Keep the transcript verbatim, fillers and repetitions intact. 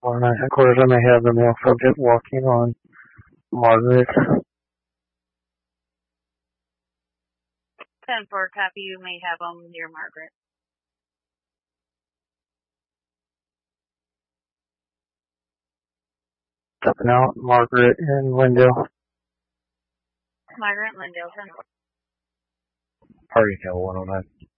On nine headquarters, I may have the male subject walking on Margaret. ten four, copy. You may have them near Margaret. Stepping out, Margaret and Lindale. Margaret, Lindale, ten four. Party Cal one oh nine.